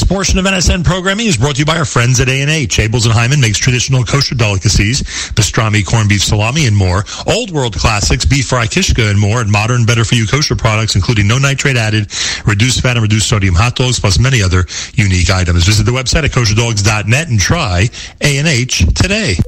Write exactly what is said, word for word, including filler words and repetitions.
portion of N S N programming is brought to you by our friends at A and H. Abels and Hyman makes traditional kosher delicacies, pastrami, corned beef, salami, and more. Old world classics, beef fry, kishka, and more. And modern, better-for-you kosher products, including no nitrate added, reduced fat, and reduced sodium hot dogs, plus many other unique items. Visit the website at kosher dogs dot net and try A and H today.